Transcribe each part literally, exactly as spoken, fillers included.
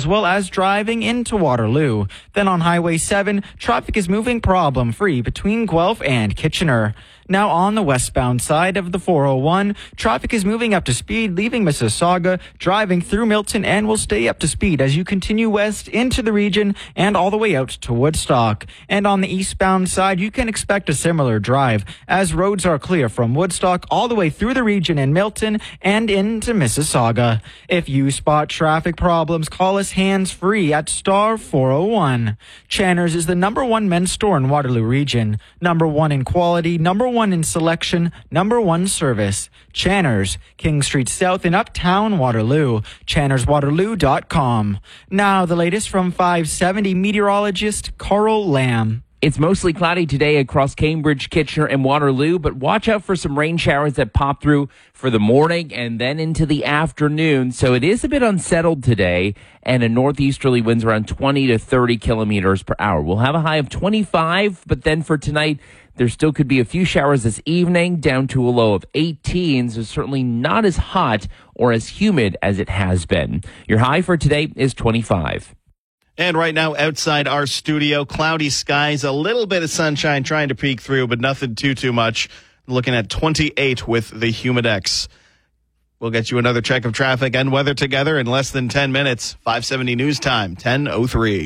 as well as driving into Waterloo. Then on Highway seven, traffic is moving problem-free between Guelph and Kitchener. Now on the westbound side of the four oh one, traffic is moving up to speed, leaving Mississauga, driving through Milton, and will stay up to speed as you continue west into the region and all the way out to Woodstock. And on the eastbound side, you can expect a similar drive as roads are clear from Woodstock all the way through the region in Milton and into Mississauga. If you spot traffic problems, call us hands-free at star four oh one. Channers is the number one men's store in Waterloo region, number one in quality, number one in selection, number one service. Channers, King Street South in Uptown Waterloo. channers waterloo dot com. Now the latest from five seventy meteorologist Carl Lamb. It's mostly cloudy today across Cambridge, Kitchener, and Waterloo, but watch out for some rain showers that pop through for the morning and then into the afternoon. So it is a bit unsettled today, and a northeasterly winds around twenty to thirty kilometers per hour. We'll have a high of twenty-five, but then for tonight, there still could be a few showers this evening, down to a low of eighteen. So certainly not as hot or as humid as it has been. Your high for today is twenty-five. And right now, outside our studio, cloudy skies, a little bit of sunshine trying to peek through, but nothing too, too much. Looking at twenty-eight with the Humidex. We'll get you another check of traffic and weather together in less than ten minutes. five seventy News Time, ten oh three.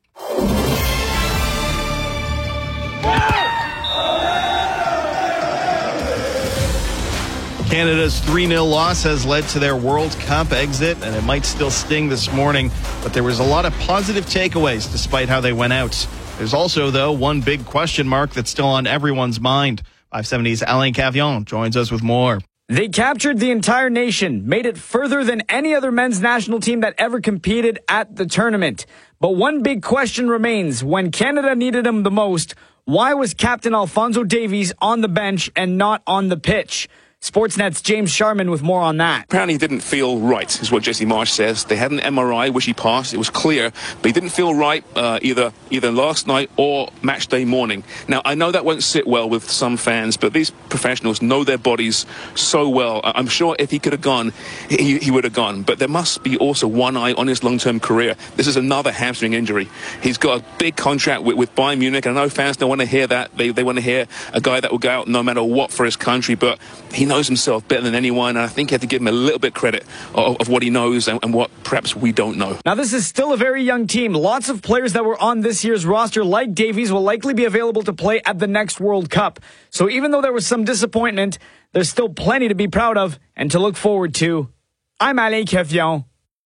Canada's three nil loss has led to their World Cup exit, and it might still sting this morning, but there was a lot of positive takeaways despite how they went out. There's also, though, one big question mark that's still on everyone's mind. five seventy's Alain Cavion joins us with more. They captured the entire nation, made it further than any other men's national team that ever competed at the tournament. But one big question remains. When Canada needed him the most, why was Captain Alphonso Davies on the bench and not on the pitch? Sportsnet's James Sharman with more on that. Apparently he didn't feel right, is what Jesse Marsh says. They had an M R I, which he passed. It was clear, but he didn't feel right uh, either either last night or match day morning. Now, I know that won't sit well with some fans, but these professionals know their bodies so well. I'm sure if he could have gone, he, he would have gone. But there must be also one eye on his long-term career. This is another hamstring injury. He's got a big contract with, with Bayern Munich, and I know fans don't want to hear that. They, they want to hear a guy that will go out no matter what for his country, but he knows himself better than anyone, and I think you have to give him a little bit of credit of, of what he knows and, and what perhaps we don't know. Now, this is still a very young team. Lots of players that were on this year's roster, like Davies, will likely be available to play at the next World Cup. So even though there was some disappointment, there's still plenty to be proud of and to look forward to. I'm Alain Cavion.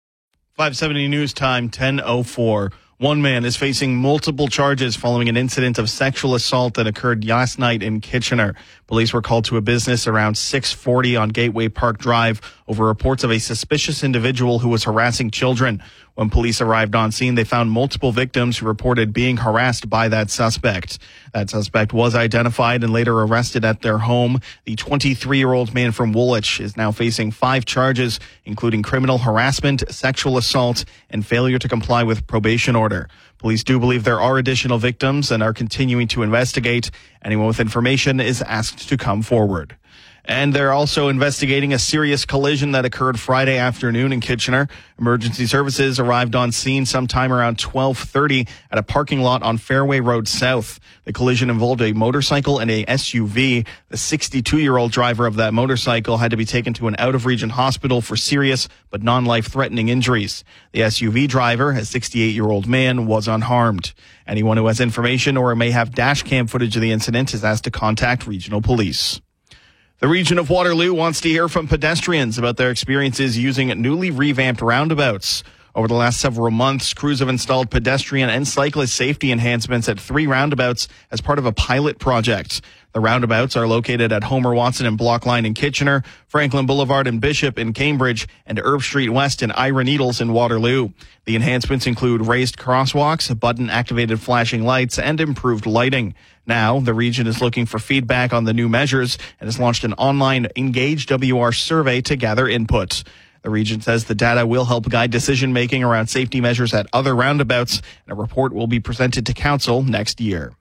five seventy News Time, ten oh four. One man is facing multiple charges following an incident of sexual assault that occurred last night in Kitchener. Police were called to a business around six forty on Gateway Park Drive over reports of a suspicious individual who was harassing children. When police arrived on scene, they found multiple victims who reported being harassed by that suspect. That suspect was identified and later arrested at their home. The twenty-three-year-old man from Woolwich is now facing five charges, including criminal harassment, sexual assault, and failure to comply with probation order. Police do believe there are additional victims and are continuing to investigate. Anyone with information is asked to come forward. And they're also investigating a serious collision that occurred Friday afternoon in Kitchener. Emergency services arrived on scene sometime around twelve thirty at a parking lot on Fairway Road South. The collision involved a motorcycle and a S U V. The sixty-two-year-old driver of that motorcycle had to be taken to an out-of-region hospital for serious but non-life-threatening injuries. The S U V driver, a sixty-eight-year-old man, was unharmed. Anyone who has information or may have dash cam footage of the incident is asked to contact regional police. The region of Waterloo wants to hear from pedestrians about their experiences using newly revamped roundabouts. Over the last several months, crews have installed pedestrian and cyclist safety enhancements at three roundabouts as part of a pilot project. The roundabouts are located at Homer Watson and Block Line in Kitchener, Franklin Boulevard and Bishop in Cambridge, and Herb Street West and Ira Needles in Waterloo. The enhancements include raised crosswalks, button-activated flashing lights, and improved lighting. Now, the region is looking for feedback on the new measures and has launched an online Engage W R survey to gather input. The region says the data will help guide decision-making around safety measures at other roundabouts, and a report will be presented to council next year.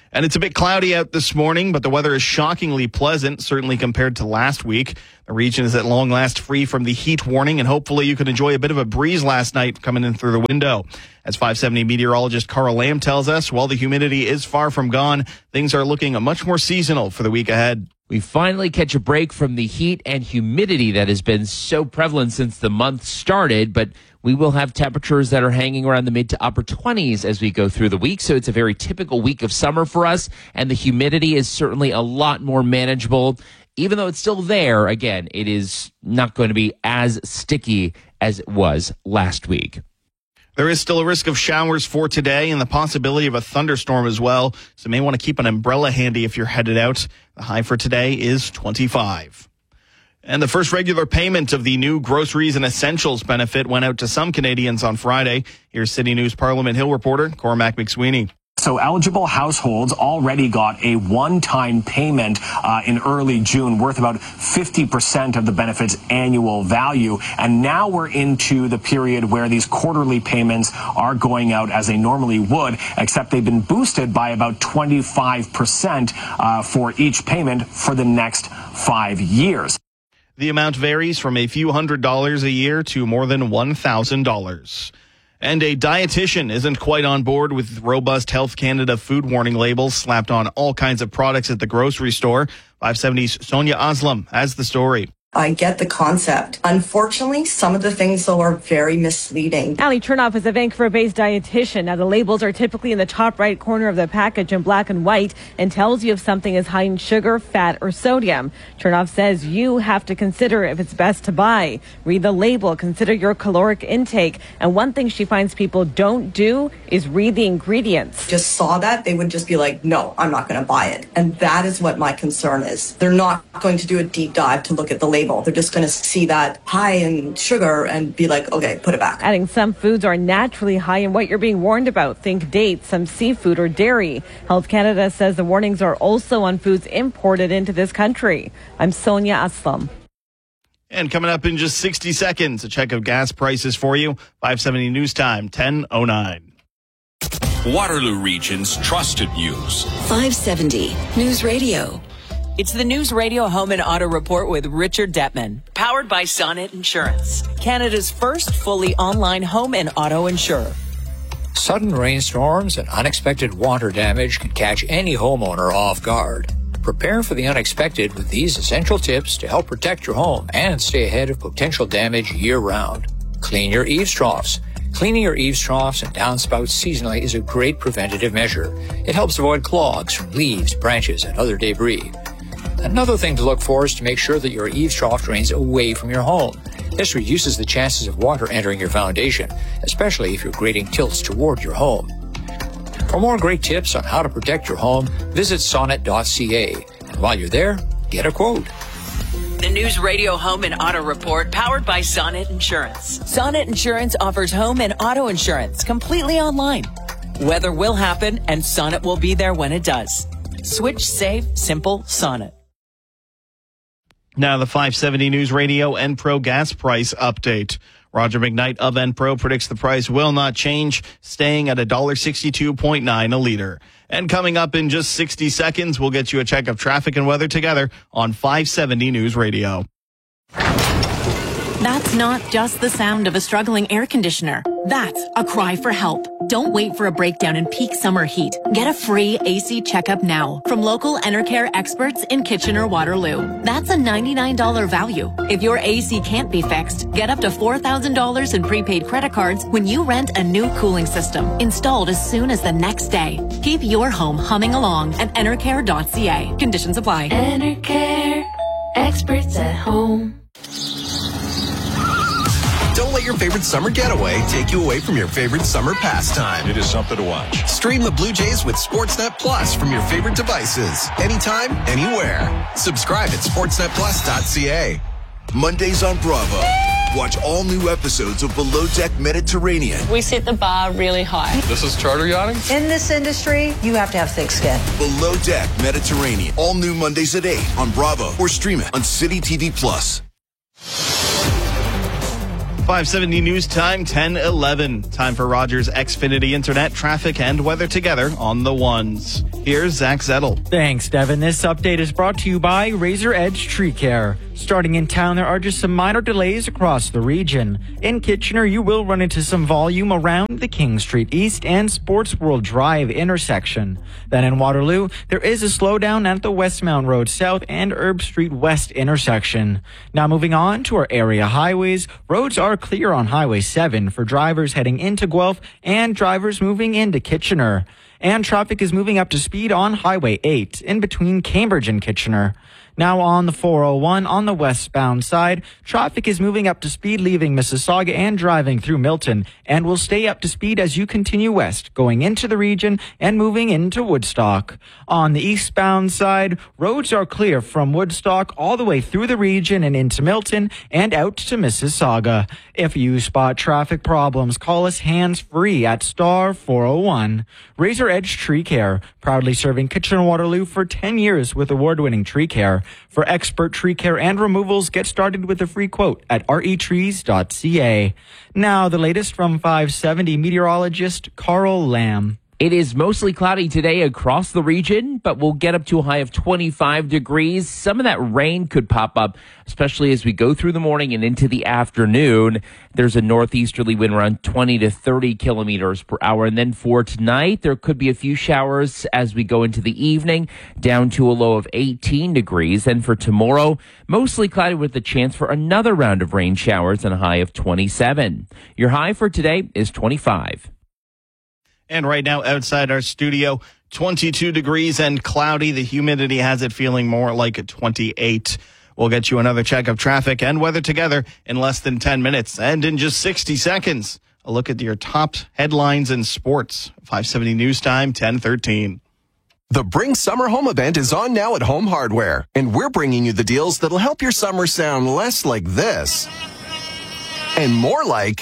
And it's a bit cloudy out this morning, but the weather is shockingly pleasant, certainly compared to last week. The region is at long last free from the heat warning, and hopefully you could enjoy a bit of a breeze last night coming in through the window. As five seventy meteorologist Carl Lamb tells us, while the humidity is far from gone, things are looking much more seasonal for the week ahead. We finally catch a break from the heat and humidity that has been so prevalent since the month started, but we will have temperatures that are hanging around the mid to upper twenties as we go through the week. So it's a very typical week of summer for us, and the humidity is certainly a lot more manageable. Even though it's still there, again, it is not going to be as sticky as it was last week. There is still a risk of showers for today and the possibility of a thunderstorm as well, so you may want to keep an umbrella handy if you're headed out. The high for today is twenty-five. And the first regular payment of the new Groceries and Essentials benefit went out to some Canadians on Friday. Here's City News Parliament Hill reporter Cormac McSweeney. So eligible households already got a one-time payment uh, in early June worth about fifty percent of the benefit's annual value. And now we're into the period where these quarterly payments are going out as they normally would, except they've been boosted by about twenty-five percent uh, for each payment for the next five years. The amount varies from a few hundred dollars a year to more than one thousand dollars. And a dietitian isn't quite on board with robust Health Canada food warning labels slapped on all kinds of products at the grocery store. five seventy's Sonia Aslam has the story. I get the concept. Unfortunately, some of the things, though, are very misleading. Ali Chernoff is a Vancouver-based dietitian. Now, the labels are typically in the top right corner of the package in black and white and tells you if something is high in sugar, fat, or sodium. Chernoff says you have to consider if it's best to buy. Read the label, consider your caloric intake. And one thing she finds people don't do is read the ingredients. Just saw that, they would just be like, no, I'm not going to buy it. And that is what my concern is. They're not going to do a deep dive to look at the label. They're just going to see that high in sugar and be like, okay, put it back. Adding some foods are naturally high in what you're being warned about. Think dates, some seafood, or dairy. Health Canada says the warnings are also on foods imported into this country. I'm Sonia Aslam. And coming up in just sixty seconds, a check of gas prices for you. five seventy News Time, ten oh nine. Waterloo Region's trusted news. five seventy News Radio. It's the News Radio Home and Auto Report with Richard Detman, powered by Sonnet Insurance, Canada's first fully online home and auto insurer. Sudden rainstorms and unexpected water damage can catch any homeowner off guard. Prepare for the unexpected with these essential tips to help protect your home and stay ahead of potential damage year-round. Clean your eaves troughs. Cleaning your eaves troughs and downspouts seasonally is a great preventative measure. It helps avoid clogs from leaves, branches, and other debris. Another thing to look for is to make sure that your eaves trough drains away from your home. This reduces the chances of water entering your foundation, especially if your grading tilts toward your home. For more great tips on how to protect your home, visit sonnet dot c a. And while you're there, get a quote. The News Radio Home and Auto Report, powered by Sonnet Insurance. Sonnet Insurance offers home and auto insurance completely online. Weather will happen, and Sonnet will be there when it does. Switch safe, simple, Sonnet. Now the five seventy News Radio Enpro gas price update. Roger McKnight of Enpro predicts the price will not change, staying at one dollar sixty-two point nine a liter. And coming up in just sixty seconds, we'll get you a check of traffic and weather together on five seventy News Radio. That's not just the sound of a struggling air conditioner. That's a cry for help. Don't wait for a breakdown in peak summer heat. Get a free A C checkup now from local Enercare experts in Kitchener-Waterloo. That's a ninety-nine dollars value. If your A C can't be fixed, get up to four thousand dollars in prepaid credit cards when you rent a new cooling system, installed as soon as the next day. Keep your home humming along at enercare dot c a. Conditions apply. Enercare, experts at home. Don't let your favorite summer getaway take you away from your favorite summer pastime. It is something to watch. Stream the Blue Jays with Sportsnet Plus from your favorite devices. Anytime, anywhere. Subscribe at sportsnet plus dot c a. Mondays on Bravo. Watch all new episodes of Below Deck Mediterranean. We set the bar really high. This is charter yachting? In this industry, you have to have thick skin. Below Deck Mediterranean. All new Mondays at eight on Bravo or stream it on City T V Plus. five seventy News Time, ten eleven. Time for Rogers Xfinity Internet, traffic, and weather together on the ones. Here's Zach Zettel. Thanks, Devin. This update is brought to you by Razor Edge Tree Care. Starting in town, there are just some minor delays across the region. In Kitchener, you will run into some volume around the King Street East and Sports World Drive intersection. Then in Waterloo, there is a slowdown at the Westmount Road South and Herb Street West intersection. Now moving on to our area highways, roads are clear on Highway seven for drivers heading into Guelph and drivers moving into Kitchener. And traffic is moving up to speed on Highway eight in between Cambridge and Kitchener. Now on the four oh one on the westbound side, traffic is moving up to speed leaving Mississauga and driving through Milton and will stay up to speed as you continue west, going into the region and moving into Woodstock. On the eastbound side, roads are clear from Woodstock all the way through the region and into Milton and out to Mississauga. If you spot traffic problems, call us hands-free at star four oh one. Razor Edge Tree Care, proudly serving Kitchener-Waterloo for ten years with award-winning tree care. For expert tree care and removals, get started with a free quote at r e trees dot c a. Now, the latest from five seventy meteorologist Carl Lamb. It is mostly cloudy today across the region, but we'll get up to a high of twenty-five degrees. Some of that rain could pop up, especially as we go through the morning and into the afternoon. There's a northeasterly wind around twenty to thirty kilometers per hour. And then for tonight, there could be a few showers as we go into the evening, down to a low of eighteen degrees. And for tomorrow, mostly cloudy with the chance for another round of rain showers and a high of twenty-seven. Your high for today is twenty-five. And right now outside our studio, twenty-two degrees and cloudy. The humidity has it feeling more like a twenty-eight. We'll get you another check of traffic and weather together in less than ten minutes. And in just sixty seconds, a look at your top headlines in sports. five seventy News Time, ten thirteen. The Bring Summer Home event is on now at Home Hardware, and we're bringing you the deals that'll help your summer sound less like this and more like...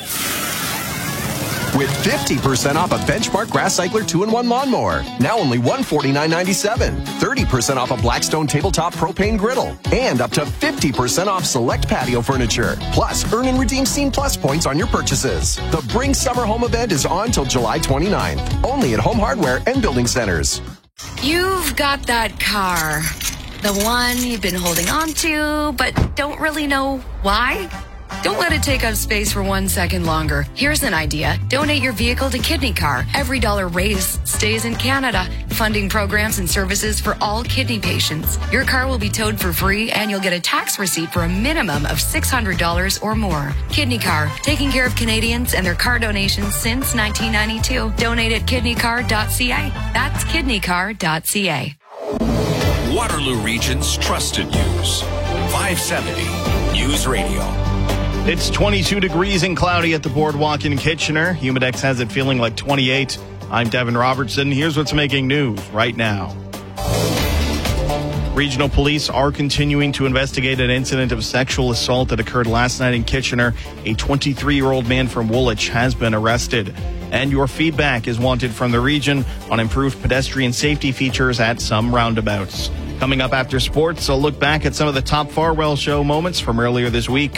with fifty percent off a Benchmark Grass Cycler two in one lawnmower. Now only one hundred forty-nine ninety-seven. thirty percent off a Blackstone Tabletop Propane Griddle. And up to fifty percent off select patio furniture. Plus, earn and redeem Scene Plus points on your purchases. The Bring Summer Home event is on till July twenty-ninth. Only at Home Hardware and Building Centers. You've got that car. The one you've been holding on to, but don't really know why. Don't let it take up space for one second longer. Here's an idea. Donate your vehicle to Kidney Car. Every dollar raised stays in Canada, funding programs and services for all kidney patients. Your car will be towed for free, and you'll get a tax receipt for a minimum of six hundred dollars or more. Kidney Car, taking care of Canadians and their car donations since nineteen ninety-two. Donate at kidney car dot c a. That's kidney car dot c a. Waterloo Region's trusted news. five seventy News Radio. It's twenty-two degrees and cloudy at the boardwalk in Kitchener. Humidex has it feeling like twenty-eight. I'm Devin Robertson. Here's what's making news right now. Regional police are continuing to investigate an incident of sexual assault that occurred last night in Kitchener. A twenty-three-year-old man from Woolwich has been arrested. And your feedback is wanted from the region on improved pedestrian safety features at some roundabouts. Coming up after sports, a look back at some of the top Farwell Show moments from earlier this week.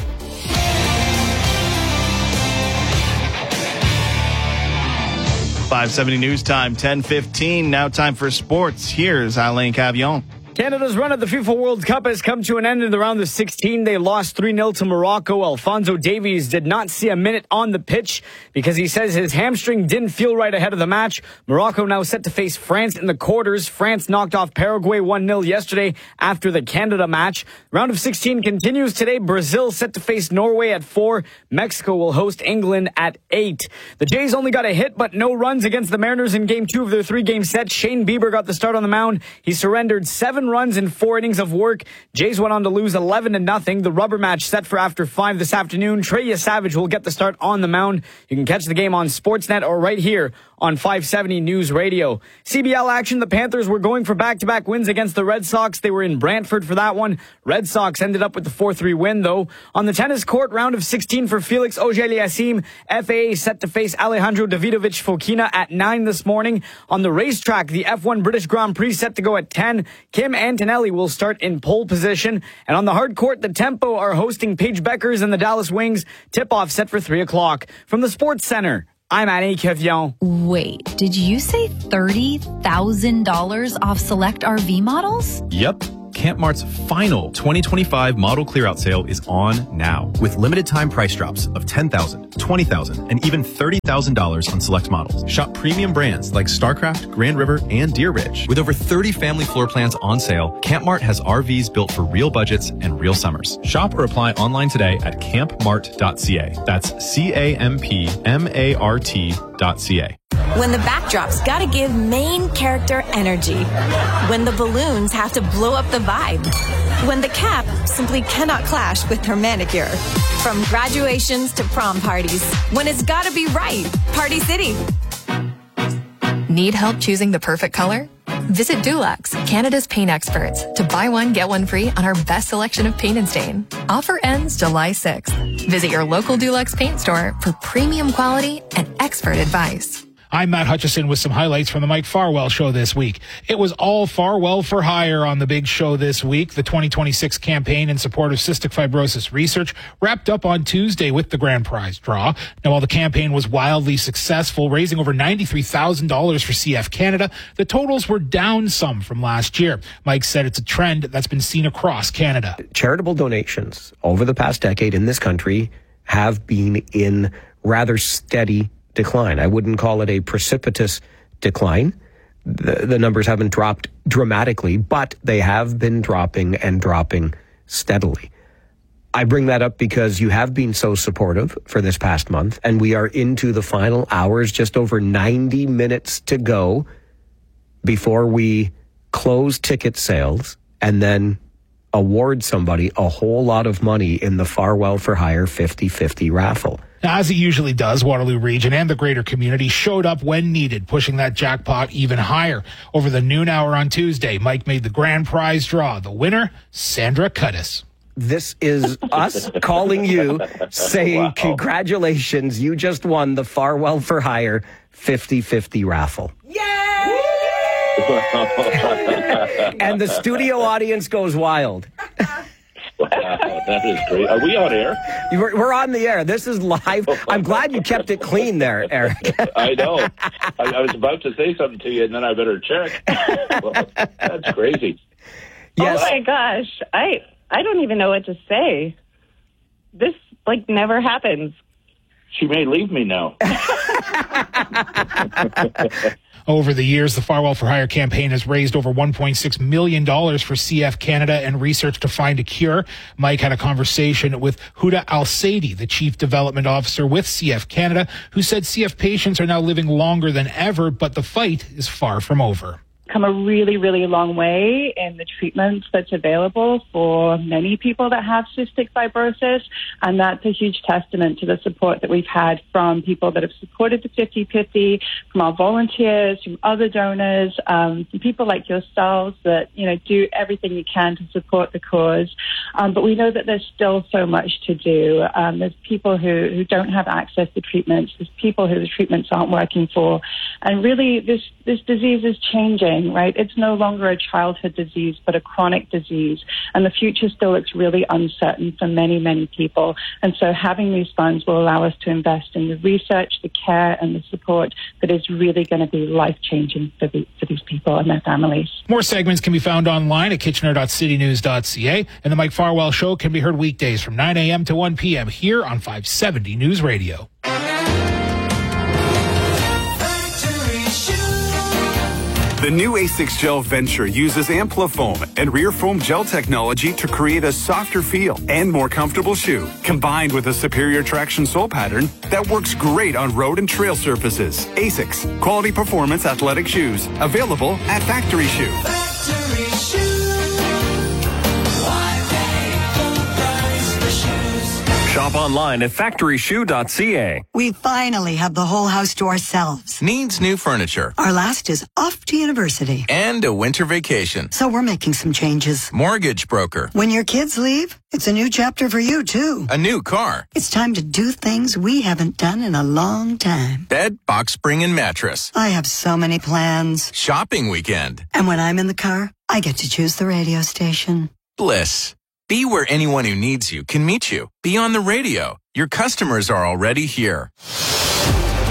five seventy News Time, ten fifteen. Now time for sports. Here's Alain Cavillon. Canada's run at the FIFA World Cup has come to an end in the round of sixteen. They lost three nil to Morocco. Alphonso Davies did not see a minute on the pitch because he says his hamstring didn't feel right ahead of the match. Morocco now set to face France in the quarters. France knocked off Paraguay one nil yesterday after the Canada match. Round of sixteen continues today. Brazil set to face Norway at four. Mexico will host England at eight. The Jays only got a hit but no runs against the Mariners in game two of their three-game set. Shane Bieber got the start on the mound. He surrendered seven runs in four innings of work. Jays went on to lose eleven to nothing. The rubber match set for after five this afternoon. Trey Savage will get the start on the mound. You can catch the game on Sportsnet or right here on five seventy News Radio. C B L action, the Panthers were going for back-to-back wins against the Red Sox. They were in Brantford for that one. Red Sox ended up with the four three win, though. On the tennis court, round of sixteen for Felix Auger-Aliassime. F A A set to face Alejandro Davidovich Fokina at nine this morning. On the racetrack, the F one British Grand Prix set to go at ten. Kim Antonelli will start in pole position. And on the hard court, the Tempo are hosting Paige Beckers and the Dallas Wings. Tip-off set for three o'clock. From the Sports Center, I'm Annie Kevion. Wait, did you say thirty thousand dollars off select R V models? Yep. Campmart's final twenty twenty-five model clearout sale is on now with limited time price drops of ten thousand dollars, twenty thousand dollars, and even thirty thousand dollars on select models. Shop premium brands like StarCraft, Grand River, and Deer Ridge. With over thirty family floor plans on sale, Campmart has R Vs built for real budgets and real summers. Shop or apply online today at camp mart dot c a. That's C A M P M A R T dot C A. When the backdrop's gotta give main character energy. When the balloons have to blow up the vibe. When the cap simply cannot clash with her manicure. From graduations to prom parties. When it's gotta be right. Party City. Need help choosing the perfect color? Visit Dulux, Canada's paint experts, to buy one, get one free on our best selection of paint and stain. Offer ends July sixth. Visit your local Dulux paint store for premium quality and expert advice. I'm Matt Hutchison with some highlights from the Mike Farwell Show this week. It was all Farwell for hire on the big show this week. The twenty twenty-six campaign in support of cystic fibrosis research wrapped up on Tuesday with the grand prize draw. Now, while the campaign was wildly successful, raising over ninety-three thousand dollars for C F Canada, the totals were down some from last year. Mike said it's a trend that's been seen across Canada. Charitable donations over the past decade in this country have been in rather steady decline. I wouldn't call it a precipitous decline. The, the numbers haven't dropped dramatically, but they have been dropping and dropping steadily. I bring that up because you have been so supportive for this past month, and we are into the final hours, just over ninety minutes to go before we close ticket sales and then award somebody a whole lot of money in the Farwell for Hire fifty-fifty raffle. Now, as it usually does, Waterloo Region and the greater community showed up when needed, pushing that jackpot even higher. Over the noon hour on Tuesday, Mike made the grand prize draw. The winner, Sandra Cudis. This is us calling you, saying, wow, congratulations, you just won the Farwell for Hire fifty-fifty raffle. Yay! And the studio audience goes wild. Wow, that is great. Are we on air? We're, we're on the air. This is live. I'm glad you kept it clean there, Eric. I know. I, I was about to say something to you, and then I better check. Well, that's crazy. Yes. Oh, my gosh. I I don't even know what to say. This, like, never happens. She may leave me now. Over the years, the Farwell for Hire campaign has raised over one point six million dollars for C F Canada and research to find a cure. Mike had a conversation with Huda Al-Saidi, the Chief Development Officer with C F Canada, who said C F patients are now living longer than ever, but the fight is far from over. Come a really, really long way in the treatments that's available for many people that have cystic fibrosis. And that's a huge testament to the support that we've had from people that have supported the fifty-fifty, from our volunteers, from other donors, um, from people like yourselves that, you know, do everything you can to support the cause. Um, but we know that there's still so much to do. Um, there's people who, who don't have access to treatments. There's people who the treatments aren't working for. And really, this, this disease is changing. Right? It's no longer a childhood disease, but a chronic disease. And the future still looks really uncertain for many, many people. And so having these funds will allow us to invest in the research, the care, and the support that is really going to be life-changing for, the, for these people and their families. More segments can be found online at kitchener dot city news dot c a. And the Mike Farwell Show can be heard weekdays from nine a.m. to one p.m. here on five seventy News Radio. The new Asics Gel Venture uses Amplifoam and rear foam gel technology to create a softer feel and more comfortable shoe, combined with a superior traction sole pattern that works great on road and trail surfaces. Asics, quality performance athletic shoes, available at Factory Shoe. Factory Shoe. Why pay full price for shoes? Shop online at factory shoe dot c a. We finally have the whole house to ourselves. Needs new furniture. Our last is off to university. And a winter vacation. So we're making some changes. Mortgage broker. When your kids leave, it's a new chapter for you, too. A new car. It's time to do things we haven't done in a long time. Bed, box spring, and mattress. I have so many plans. Shopping weekend. And when I'm in the car, I get to choose the radio station. Bliss. Be where anyone who needs you can meet you. Be on the radio. Your customers are already here.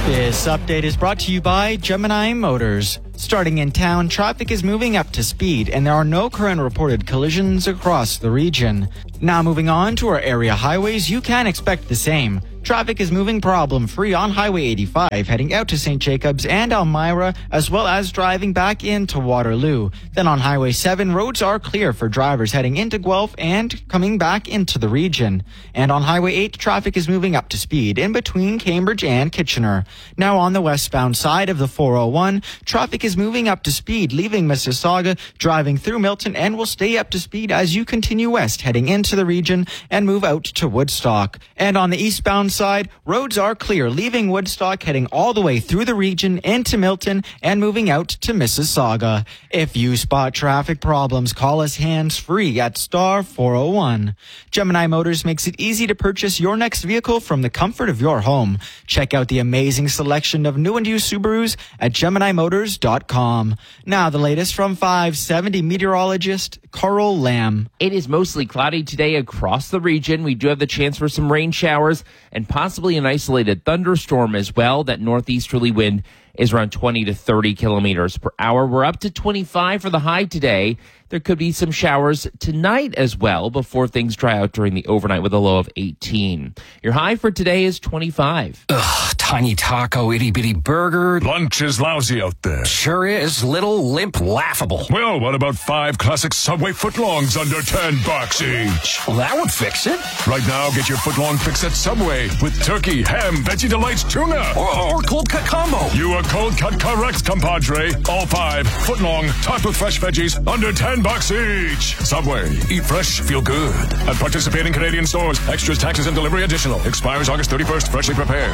This update is brought to you by Gemini Motors. Starting in town, traffic is moving up to speed, and there are no current reported collisions across the region. Now moving on to our area highways, you can expect the same. Traffic is moving problem-free on Highway eighty-five, heading out to Saint Jacobs and Elmira, as well as driving back into Waterloo. Then on Highway seven, roads are clear for drivers heading into Guelph and coming back into the region. And on Highway eight, traffic is moving up to speed in between Cambridge and Kitchener. Now on the westbound side of the four oh one, traffic is moving up to speed, leaving Mississauga, driving through Milton, and will stay up to speed as you continue west, heading into the region and move out to Woodstock. And on the eastbound side, roads are clear, leaving Woodstock, heading all the way through the region into Milton and moving out to Mississauga. If you spot traffic problems, call us hands-free at star four oh one. Gemini Motors makes it easy to purchase your next vehicle from the comfort of your home. Check out the amazing selection of new and used Subarus at Gemini Motors dot com. Now the latest from five seventy meteorologist Carl Lamb. It is mostly cloudy today across the region. We do have the chance for some rain showers and possibly an isolated thunderstorm as well. That northeasterly wind is around twenty to thirty kilometers per hour. We're up to twenty-five for the high today. There could be some showers tonight as well before things dry out during the overnight with a low of eighteen. Your high for today is twenty-five. Ugh, tiny taco, itty bitty burger. Lunch is lousy out there. Sure is. Little, limp, laughable. Well, what about five classic Subway footlongs under ten bucks each? Well, that would fix it. Right now, get your footlong fix at Subway with turkey, ham, veggie delights, tuna. Or, or cold cut combo. You are cold cut correct, compadre. All five footlong, topped with fresh veggies, under ten bucks each. Subway. Eat fresh, feel good. At participating Canadian stores. Extras, taxes, and delivery additional. Expires August thirty-first. Freshly prepared.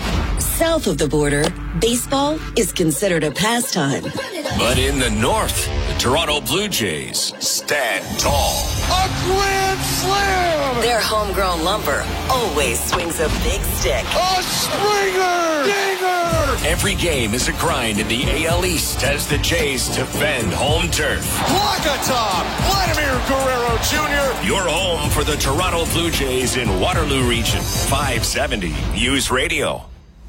South of the border, baseball is considered a pastime. But in the north, the Toronto Blue Jays stand tall. A grand slam! Their homegrown lumber always swings a big stick. A Springer! Dinger! Every game is a grind in the A L East as the Jays defend home turf. Wakatop! Vladimir Guerrero Junior Your home for the Toronto Blue Jays in Waterloo Region. five seventy News Radio.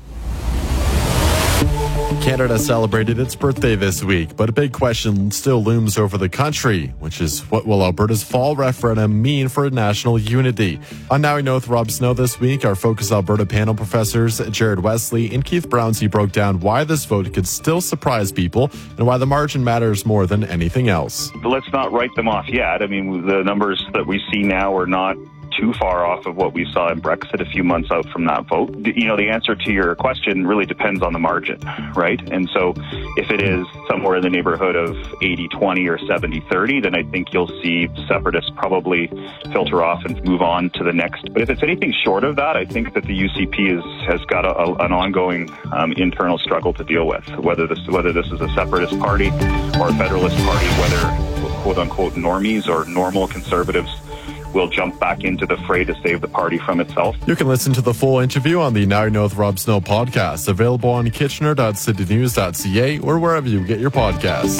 Canada celebrated its birthday this week, but a big question still looms over the country, which is what will Alberta's fall referendum mean for national unity? On Now We Know with Rob Snow this week, our Focus Alberta panel professors Jared Wesley and Keith Brownsey broke down why this vote could still surprise people and why the margin matters more than anything else. Let's not write them off yet. I mean, the numbers that we see now are not too far off of what we saw in Brexit a few months out from that vote. You know, the answer to your question really depends on the margin, right? And so if it is somewhere in the neighborhood of eighty twenty or seventy thirty, then I think you'll see separatists probably filter off and move on to the next. But if it's anything short of that, I think that the U C P is, has got a, a, an ongoing um, internal struggle to deal with, whether this, whether this is a separatist party or a federalist party, whether quote-unquote normies or normal conservatives will jump back into the fray to save the party from itself. You can listen to the full interview on the Now You Know with Rob Snow podcast, available on kitchener dot city news dot c a or wherever you get your podcasts.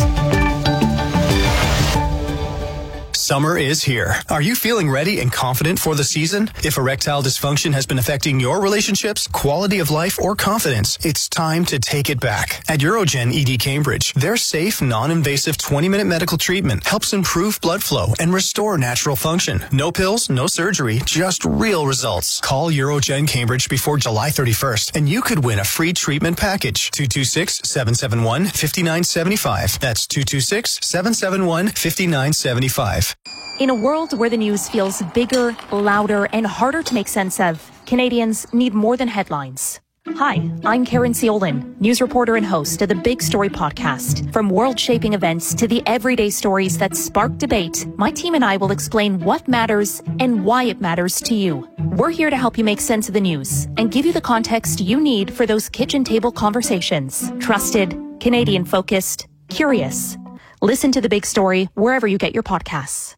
Summer is here. Are you feeling ready and confident for the season? If erectile dysfunction has been affecting your relationships, quality of life, or confidence, it's time to take it back. At Urogen E D Cambridge, their safe, non-invasive twenty-minute medical treatment helps improve blood flow and restore natural function. No pills, no surgery, just real results. Call Urogen Cambridge before July thirty-first, and you could win a free treatment package. two two six, seven seven one, five nine seven five. That's two two six, seven seven one, five nine seven five. In a world where the news feels bigger, louder, and harder to make sense of, Canadians need more than headlines. Hi, I'm Karen Ciolin, news reporter and host of the Big Story podcast. From world-shaping events to the everyday stories that spark debate, my team and I will explain what matters and why it matters to you. We're here to help you make sense of the news and give you the context you need for those kitchen table conversations. Trusted, Canadian-focused, curious. Listen to The Big Story wherever you get your podcasts.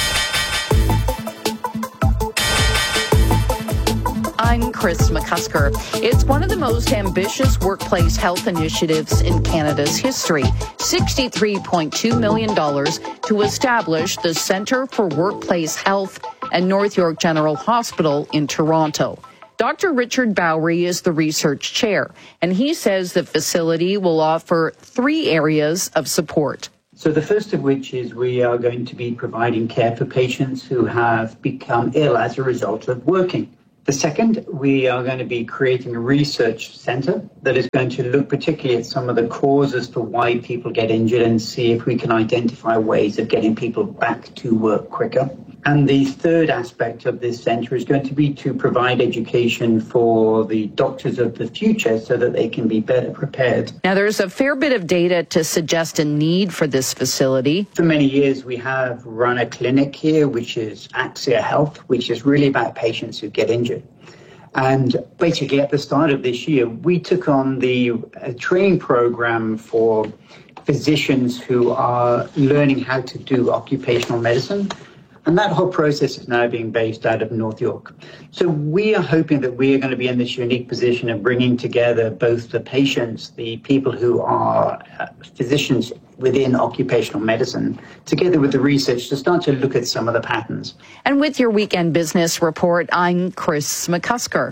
I'm Chris McCusker. It's one of the most ambitious workplace health initiatives in Canada's history. sixty-three point two million dollars to establish the Centre for Workplace Health at North York General Hospital in Toronto. Doctor Richard Bowery is the research chair, and he says the facility will offer three areas of support. So the first of which is we are going to be providing care for patients who have become ill as a result of working. The second, we are going to be creating a research center that is going to look particularly at some of the causes for why people get injured and see if we can identify ways of getting people back to work quicker. And the third aspect of this center is going to be to provide education for the doctors of the future so that they can be better prepared. Now, there's a fair bit of data to suggest a need for this facility. For many years, we have run a clinic here, which is Axia Health, which is really about patients who get injured. And basically, at the start of this year, we took on the uh, training program for physicians who are learning how to do occupational medicine. And that whole process is now being based out of North York. So we are hoping that we are going to be in this unique position of bringing together both the patients, the people who are uh, physicians within occupational medicine, together with the research to start to look at some of the patterns. And with your weekend business report, I'm Chris McCusker.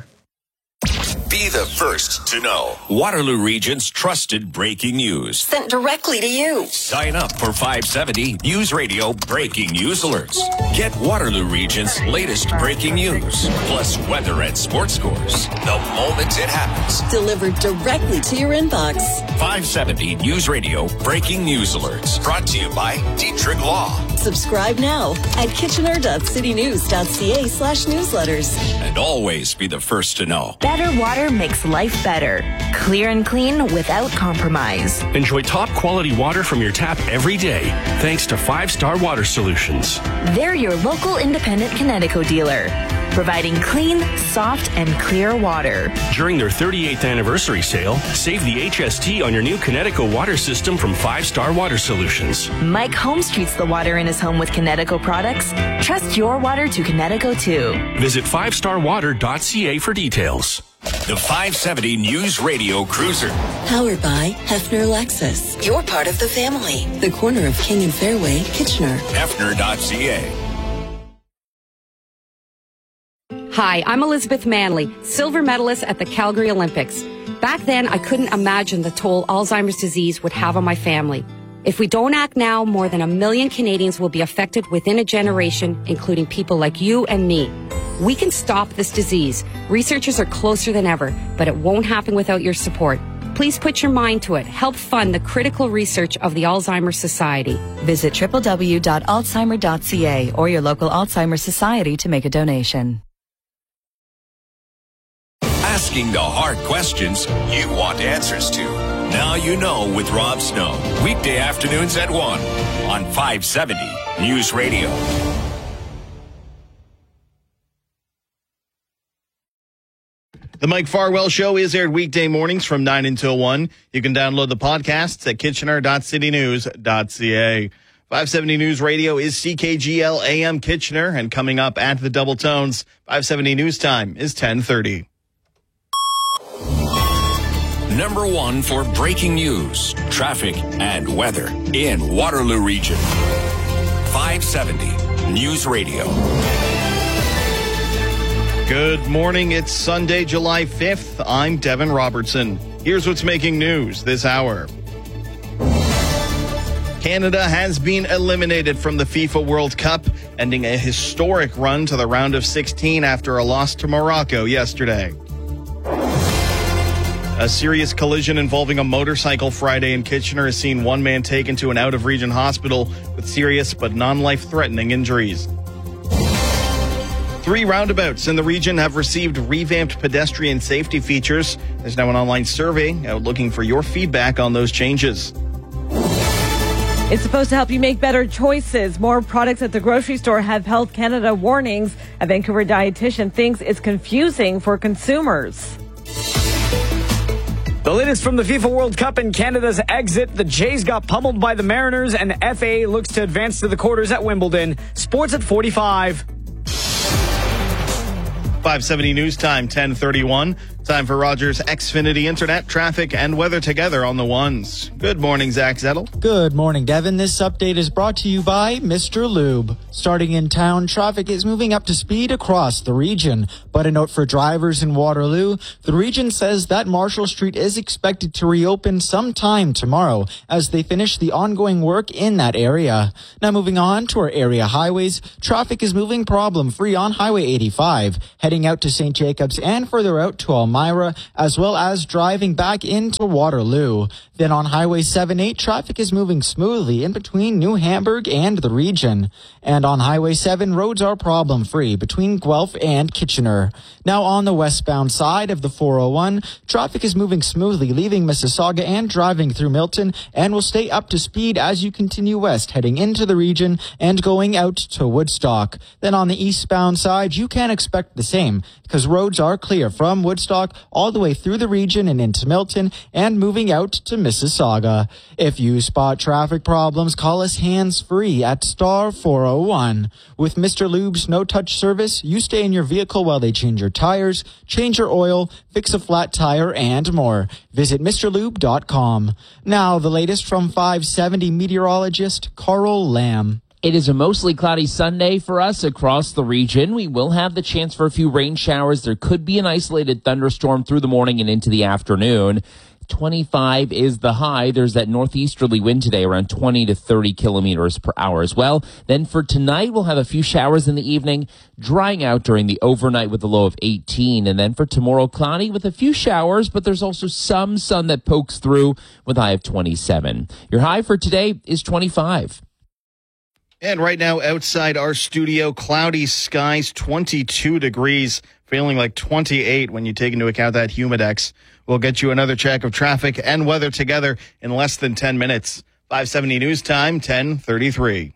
Be the first to know Waterloo Region's trusted breaking news. Sent directly to you. Sign up for five seventy News Radio breaking news alerts. Get Waterloo Region's latest breaking news, plus weather and sports scores the moment it happens. Delivered directly to your inbox. five seventy News Radio breaking news alerts. Brought to you by Dietrich Law. Subscribe now at kitchener.citynews.ca slash newsletters. And always be the first to know. Better water makes life better. Clear and clean without compromise. Enjoy top quality water from your tap every day, thanks to Five Star Water Solutions. They're your local independent Connecticut dealer, providing clean, soft, and clear water. During their thirty-eighth anniversary sale, save the H S T on your new Connecticut water system from Five Star Water Solutions. Mike Holmes treats the water in his home with Connecticut products. Trust your water to Connecticut too. Visit five star water dot c a for details. The five seventy News Radio Cruiser. Powered by Hefner Lexus. You're part of the family. The corner of King and Fairway, Kitchener. Hefner dot c a. Hi, I'm Elizabeth Manley, silver medalist at the Calgary Olympics. Back then, I couldn't imagine the toll Alzheimer's disease would have on my family. If we don't act now, more than a million Canadians will be affected within a generation, including people like you and me. We can stop this disease. Researchers are closer than ever, but it won't happen without your support. Please put your mind to it. Help fund the critical research of the Alzheimer's Society. Visit w w w dot alzheimer dot c a or your local Alzheimer's Society to make a donation. Asking the hard questions you want answers to. Now you know with Rob Snow. Weekday afternoons at one on five seventy News Radio. The Mike Farwell Show is aired weekday mornings from nine until one. You can download the podcasts at kitchener dot city news dot c a. five seventy News Radio is C K G L A M Kitchener, and coming up at the Double Tones, five seventy News Time is ten thirty. Number one for breaking news, traffic, and weather in Waterloo Region. five seventy News Radio. Good morning. It's Sunday, July fifth. I'm Devin Robertson. Here's what's making news this hour. Canada has been eliminated from the FIFA World Cup, ending a historic run to the round of sixteen after a loss to Morocco yesterday. A serious collision involving a motorcycle Friday in Kitchener has seen one man taken to an out-of-region hospital with serious but non-life-threatening injuries. Three roundabouts in the region have received revamped pedestrian safety features. There's now an online survey out looking for your feedback on those changes. It's supposed to help you make better choices. More products at the grocery store have Health Canada warnings. A Vancouver dietitian thinks it's confusing for consumers. The latest from the FIFA World Cup and Canada's exit. The Jays got pummeled by the Mariners, and the F A looks to advance to the quarters at Wimbledon. Sports at forty-five. five seventy News Time, ten thirty-one. Time for Rogers Xfinity Internet, traffic, and weather together on the ones. Good morning, Zach Zettel. Good morning, Devin. This update is brought to you by Mister Lube. Starting in town, traffic is moving up to speed across the region. But a note for drivers in Waterloo, the region says that Marshall Street is expected to reopen sometime tomorrow as they finish the ongoing work in that area. Now moving on to our area highways, traffic is moving problem-free on Highway eighty-five, heading out to Saint Jacobs and further out to Elmira, as well as driving back into Waterloo. Then on Highway seventy-eight, traffic is moving smoothly in between New Hamburg and the region. And on Highway seven, roads are problem-free between Guelph and Kitchener. Now on the westbound side of the four oh one, traffic is moving smoothly, leaving Mississauga and driving through Milton, and will stay up to speed as you continue west, heading into the region and going out to Woodstock. Then on the eastbound side, you can expect the same, because roads are clear from Woodstock all the way through the region and into Milton and moving out to Mississauga. If you spot traffic problems, call us hands-free at star four oh one. With Mister Lube's no-touch service, you stay in your vehicle while they change your tires, change your oil, fix a flat tire, and more. Visit Mr Lube dot com. Now, the latest from five seventy meteorologist Carl Lamb. It is a mostly cloudy Sunday for us across the region. We will have the chance for a few rain showers. There could be an isolated thunderstorm through the morning and into the afternoon. twenty-five is the high. There's that northeasterly wind today, around twenty to thirty kilometers per hour as well. Then for tonight, we'll have a few showers in the evening, drying out during the overnight with a low of eighteen. And then for tomorrow, cloudy with a few showers, but there's also some sun that pokes through with a high of twenty-seven. Your high for today is twenty-five. And right now, outside our studio, cloudy skies, twenty-two degrees, feeling like twenty-eight when you take into account that humidex. We'll get you another check of traffic and weather together in less than ten minutes. five seventy News Time, ten thirty-three.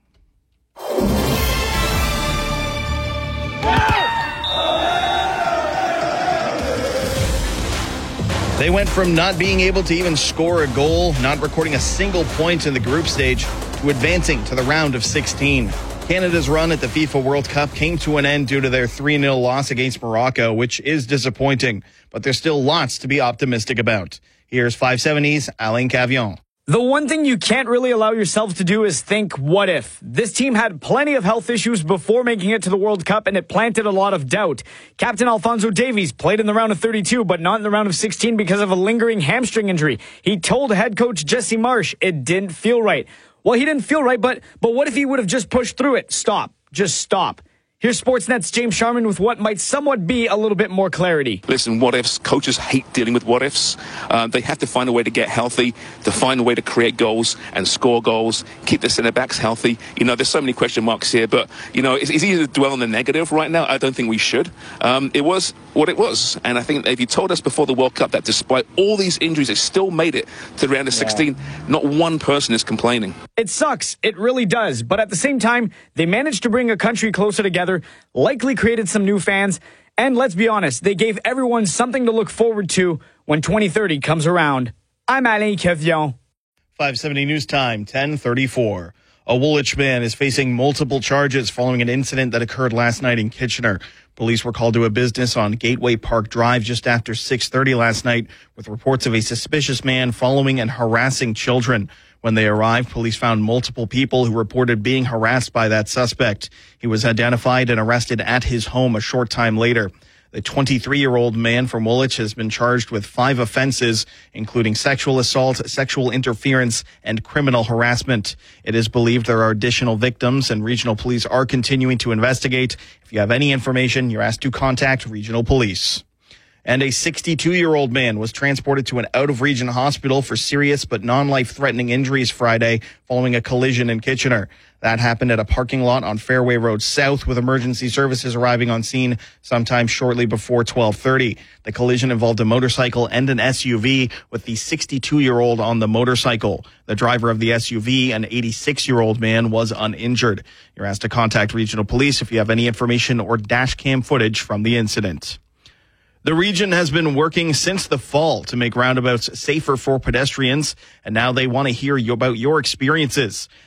They went from not being able to even score a goal, not recording a single point in the group stage, to advancing to the round of sixteen. Canada's run at the FIFA World Cup came to an end due to their three nil loss against Morocco, which is disappointing, but there's still lots to be optimistic about. Here's five seventy's Alain Cavion. The one thing you can't really allow yourself to do is think, what if? This team had plenty of health issues before making it to the World Cup, and it planted a lot of doubt. Captain Alphonso Davies played in the round of thirty-two, but not in the round of sixteen because of a lingering hamstring injury. He told head coach Jesse Marsch it didn't feel right. Well, he didn't feel right, but but what if he would have just pushed through it? Stop. Just stop. Here's Sportsnet's James Sharman with what might somewhat be a little bit more clarity. Listen, what ifs? Coaches hate dealing with what ifs. Uh, they have to find a way to get healthy, to find a way to create goals and score goals, keep the centre backs healthy. You know, there's so many question marks here, but, you know, it's, it's easy to dwell on the negative right now. I don't think we should. Um, it was what it was. And I think if you told us before the World Cup that despite all these injuries, they still made it to the round of sixteen, yeah. Not one person is complaining. It sucks. It really does. But at the same time, they managed to bring a country closer together, likely created some new fans, and let's be honest, they gave everyone something to look forward to when twenty thirty comes around. I'm Alain Cavion. five seventy News Time, ten thirty-four. A Woolwich man is facing multiple charges following an incident that occurred last night in Kitchener. Police were called to a business on Gateway Park Drive just after six thirty last night with reports of a suspicious man following and harassing children. When they arrived, police found multiple people who reported being harassed by that suspect. He was identified and arrested at his home a short time later. The twenty-three-year-old man from Woolwich has been charged with five offenses, including sexual assault, sexual interference, and criminal harassment. It is believed there are additional victims, and regional police are continuing to investigate. If you have any information, you're asked to contact regional police. And a sixty-two-year-old man was transported to an out-of-region hospital for serious but non-life-threatening injuries Friday following a collision in Kitchener. That happened at a parking lot on Fairway Road South, with emergency services arriving on scene sometime shortly before twelve thirty. The collision involved a motorcycle and an S U V, with the sixty-two-year-old on the motorcycle. The driver of the S U V, an eighty-six-year-old man, was uninjured. You're asked to contact regional police if you have any information or dash cam footage from the incident. The region has been working since the fall to make roundabouts safer for pedestrians, and now they want to hear you about your experiences.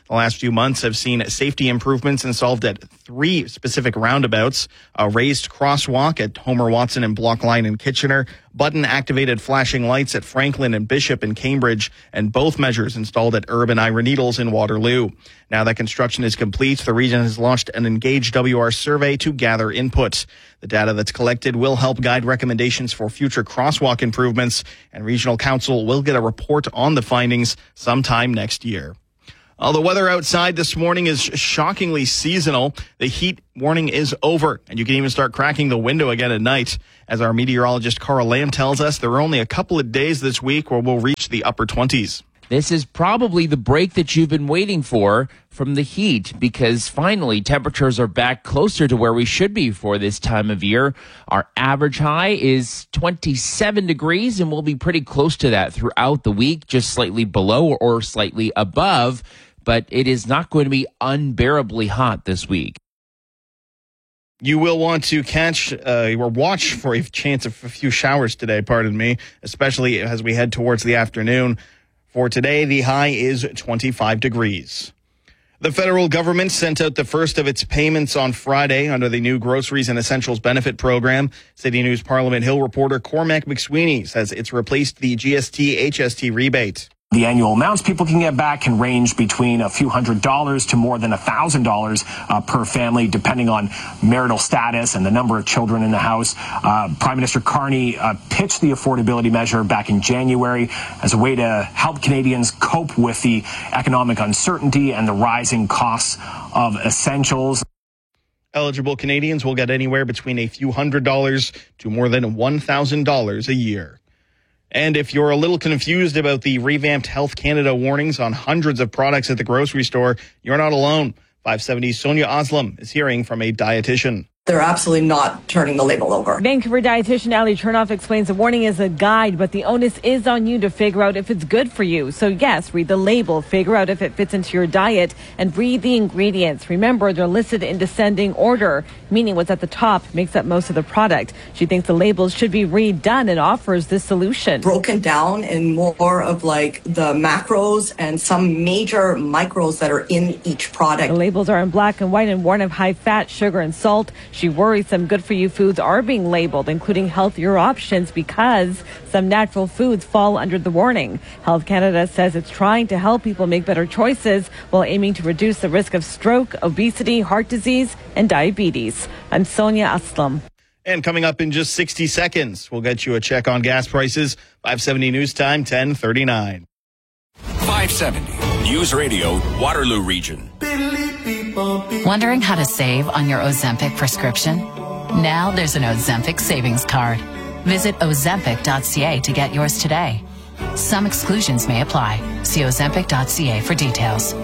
The last few months have seen safety improvements installed at three specific roundabouts, a raised crosswalk at Homer Watson and Block Line in Kitchener, button-activated flashing lights at Franklin and Bishop in Cambridge, and both measures installed at Urban Ira Needles in Waterloo. Now that construction is complete, the region has launched an Engage W R survey to gather input. The data that's collected will help guide recommendations for future crosswalk improvements, and Regional Council will get a report on the findings sometime next year. Well, the weather outside this morning is shockingly seasonal. The heat warning is over, and you can even start cracking the window again at night. As our meteorologist Carl Lamb tells us, there are only a couple of days this week where we'll reach the upper twenties. This is probably the break that you've been waiting for from the heat, because finally temperatures are back closer to where we should be for this time of year. Our average high is twenty-seven degrees, and we'll be pretty close to that throughout the week, just slightly below or slightly above, but it is not going to be unbearably hot this week. You will want to catch uh, or watch for a chance of a few showers today, pardon me, especially as we head towards the afternoon. For today, the high is twenty-five degrees. The federal government sent out the first of its payments on Friday under the new Groceries and Essentials Benefit Program. City News Parliament Hill reporter Cormac McSweeney says it's replaced the G S T H S T rebate. The annual amounts people can get back can range between a few hundred dollars to more than a thousand dollars uh, per family, depending on marital status and the number of children in the house. Uh, Prime Minister Carney uh, pitched the affordability measure back in January as a way to help Canadians cope with the economic uncertainty and the rising costs of essentials. Eligible Canadians will get anywhere between a few hundred dollars to more than one thousand dollars a year. And if you're a little confused about the revamped Health Canada warnings on hundreds of products at the grocery store, you're not alone. five seventy's Sonia Oslam is hearing from a dietitian. They're absolutely not turning the label over. Vancouver dietitian Ali Chernoff explains the warning is a guide, but the onus is on you to figure out if it's good for you. So yes, read the label, figure out if it fits into your diet, and read the ingredients. Remember, they're listed in descending order, meaning what's at the top makes up most of the product. She thinks the labels should be redone and offers this solution. Broken down in more of like the macros and some major micros that are in each product. The labels are in black and white and warn of high fat, sugar, and salt. She worries some good-for-you foods are being labeled, including healthier options, because some natural foods fall under the warning. Health Canada says it's trying to help people make better choices while aiming to reduce the risk of stroke, obesity, heart disease, and diabetes. I'm Sonia Aslam. And coming up in just sixty seconds, we'll get you a check on gas prices. five seventy News Time, ten thirty-nine. five seventy News Radio, Waterloo Region. Wondering how to save on your Ozempic prescription? Now there's an Ozempic savings card. Visit ozempic dot c a to get yours today. Some exclusions may apply. See ozempic dot c a for details.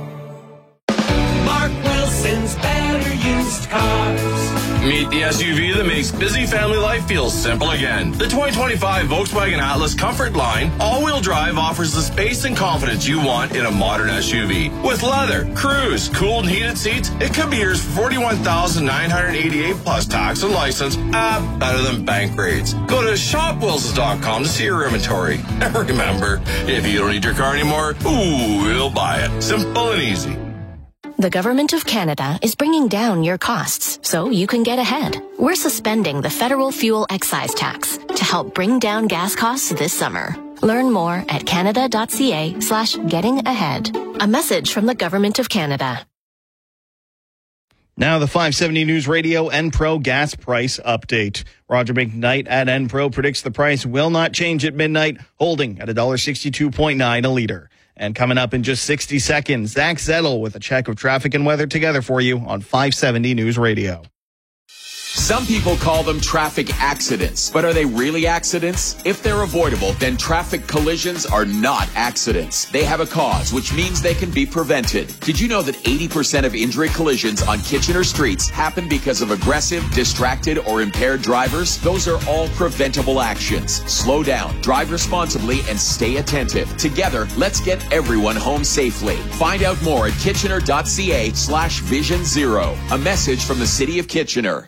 Mark Wilson's Better Used Cars. Meet the S U V that makes busy family life feel simple again. The twenty twenty-five Volkswagen Atlas Comfort Line all-wheel drive offers the space and confidence you want in a modern S U V. With leather, cruise, cooled and heated seats, it could be yours for forty-one thousand nine hundred eighty-eight dollars plus tax and license. Ah, better than bank rates. Go to shop wilsons dot com to see your inventory. And remember, if you don't need your car anymore, ooh, we'll buy it. Simple and easy. The Government of Canada is bringing down your costs so you can get ahead. We're suspending the federal fuel excise tax to help bring down gas costs this summer. Learn more at canada dot c a slash getting ahead. A message from the Government of Canada. Now the five seventy News Radio Enpro gas price update. Roger McKnight at Enpro predicts the price will not change at midnight, holding at one dollar sixty-two point nine a liter. And coming up in just sixty seconds, Zach Zettel with a check of traffic and weather together for you on five seventy News Radio. Some people call them traffic accidents, but are they really accidents? If they're avoidable, then traffic collisions are not accidents. They have a cause, which means they can be prevented. Did you know that eighty percent of injury collisions on Kitchener streets happen because of aggressive, distracted, or impaired drivers? Those are all preventable actions. Slow down, drive responsibly, and stay attentive. Together, let's get everyone home safely. Find out more at kitchener dot c a slash vision zero. A message from the City of Kitchener.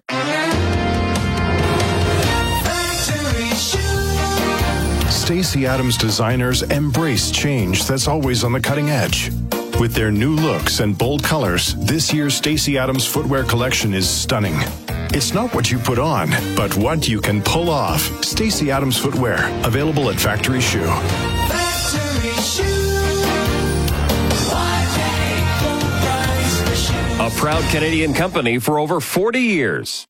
Stacey Adams designers embrace change that's always on the cutting edge. With their new looks and bold colors, this year's Stacy Adams footwear collection is stunning. It's not what you put on, but what you can pull off. Stacy Adams Footwear, available at Factory Shoe. Factory Shoe. A proud Canadian company for over forty years.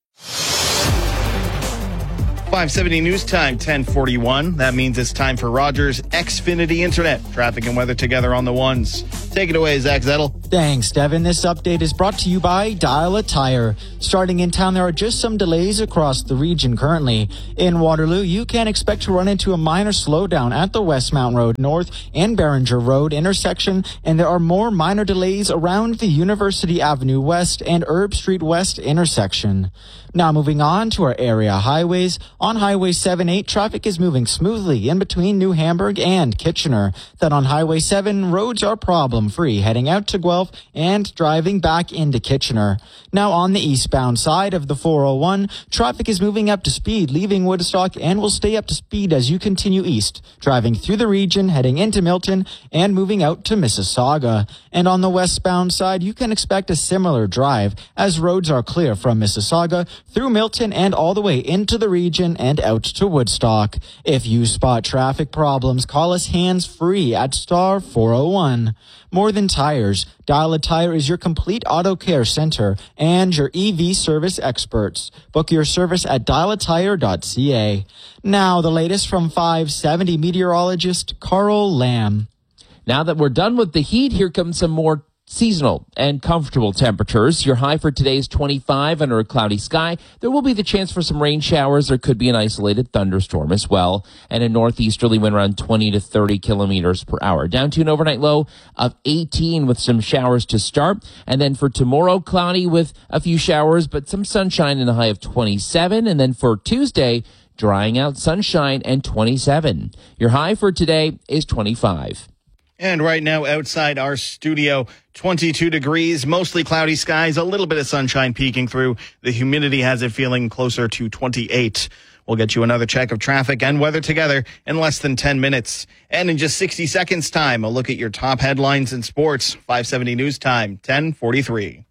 five seventy News Time, ten forty-one. That means it's time for Rogers Xfinity Internet. Traffic and weather together on the ones. Take it away, Zach Zettel. Thanks, Devin. This update is brought to you by Dial a Tire. Starting in town, there are just some delays across the region currently. In Waterloo, you can expect to run into a minor slowdown at the Westmount Road North and Behringer Road intersection, and there are more minor delays around the University Avenue West and Herb Street West intersection. Now moving on to our area highways. On Highway seven eight, traffic is moving smoothly in between New Hamburg and Kitchener. Then on Highway seven, roads are problem-free heading out to Guelph and driving back into Kitchener. Now on the eastbound side of the four oh one, traffic is moving up to speed leaving Woodstock and will stay up to speed as you continue east, driving through the region, heading into Milton and moving out to Mississauga. And on the westbound side, you can expect a similar drive as roads are clear from Mississauga through Milton and all the way into the region and out to Woodstock. If you spot traffic problems, call us hands-free at star four oh one. More Than Tires. Dial a Tire is your complete auto care center and your E V service experts. Book your service at dial a tire dot c a. Now the latest from five seventy meteorologist Carl Lamb. Now that we're done with the heat, here comes some more seasonal and comfortable temperatures. Your high for today is twenty-five under a cloudy sky. There will be the chance for some rain showers. There could be an isolated thunderstorm as well. And a northeasterly wind around twenty to thirty kilometers per hour. Down to an overnight low of eighteen with some showers to start. And then for tomorrow, cloudy with a few showers, but some sunshine and a high of twenty-seven. And then for Tuesday, drying out, sunshine and twenty-seven. Your high for today is twenty-five. And right now outside our studio, twenty-two degrees, mostly cloudy skies, a little bit of sunshine peeking through. The humidity has it feeling closer to twenty-eight. We'll get you another check of traffic and weather together in less than ten minutes. And in just sixty seconds time, a look at your top headlines in sports. five seventy News Time, ten forty-three.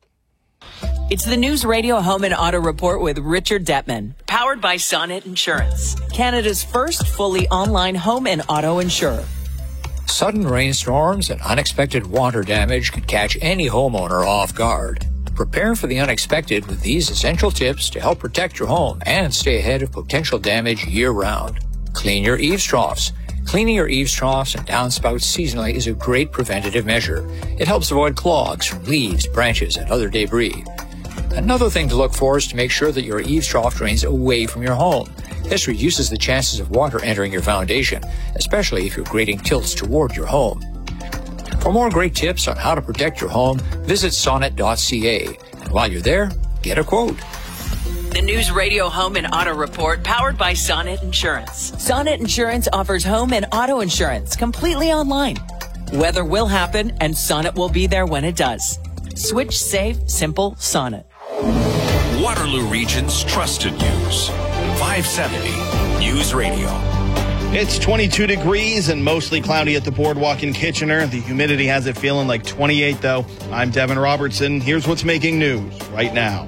It's the News Radio Home and Auto Report with Richard Detman, powered by Sonnet Insurance, Canada's first fully online home and auto insurer. Sudden rainstorms and unexpected water damage can catch any homeowner off guard. Prepare for the unexpected with these essential tips to help protect your home and stay ahead of potential damage year-round. Clean your eaves troughs. Cleaning your eaves troughs and downspouts seasonally is a great preventative measure. It helps avoid clogs from leaves, branches, and other debris. Another thing to look for is to make sure that your eaves trough drains away from your home. This reduces the chances of water entering your foundation, especially if your grading tilts toward your home. For more great tips on how to protect your home, visit sonnet dot c a. And while you're there, get a quote. The News Radio Home and Auto Report, powered by Sonnet Insurance. Sonnet Insurance offers home and auto insurance completely online. Weather will happen, and Sonnet will be there when it does. Switch, save, simple, Sonnet. Waterloo Region's trusted news. five seventy News Radio. It's twenty-two degrees and mostly cloudy at the boardwalk in Kitchener. The humidity has it feeling like twenty-eight, though. I'm Devin Robertson. Here's what's making news right now.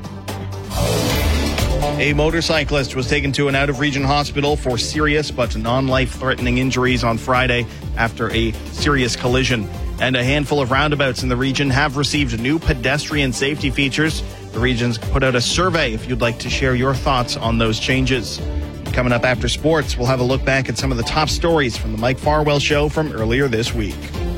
A motorcyclist was taken to an out-of-region hospital for serious but non-life-threatening injuries on Friday after a serious collision. And a handful of roundabouts in the region have received new pedestrian safety features. The region's put out a survey if you'd like to share your thoughts on those changes. Coming up after sports, we'll have a look back at some of the top stories from the Mike Farwell Show from earlier this week.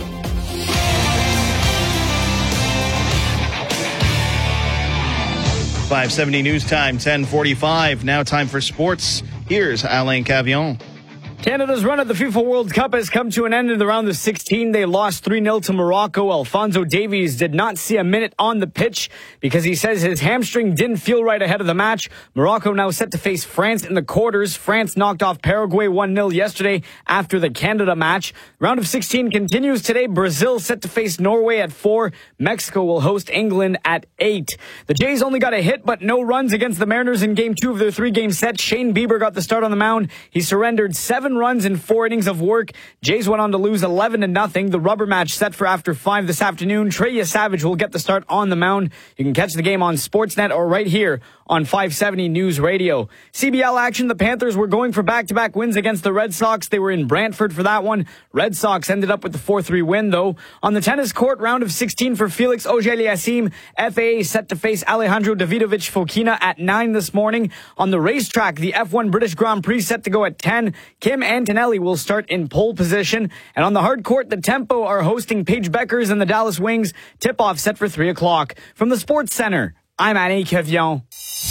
five seventy News Time, ten forty-five. Now time for sports. Here's Alain Cavillon. Canada's run at the FIFA World Cup has come to an end in the round of sixteen. They lost three nil to Morocco. Alphonso Davies did not see a minute on the pitch because he says his hamstring didn't feel right ahead of the match. Morocco now set to face France in the quarters. France knocked off Paraguay one nil yesterday after the Canada match. Round of sixteen continues today. Brazil set to face Norway at four. Mexico will host England at eight. The Jays only got a hit but no runs against the Mariners in game two of their three-game set. Shane Bieber got the start on the mound. He surrendered seven seven runs in four innings of work. Jays went on to lose eleven to nothing. The rubber match set for after five this afternoon. Trey Savage will get the start on the mound. You can catch the game on Sportsnet or right here on five seventy News Radio. C B L action, the Panthers were going for back-to-back wins against the Red Sox. They were in Brantford for that one. Red Sox ended up with the four three win, though. On the tennis court, round of sixteen for Felix Auger-Aliassime. F A A set to face Alejandro Davidovich Fokina at nine this morning. On the racetrack, the F one British Grand Prix set to go at ten. Kim Antonelli will start in pole position. And on the hard court, the Tempo are hosting Paige Beckers and the Dallas Wings. Tip-off set for three o'clock. From the Sports Center, I'm Annie Kevion.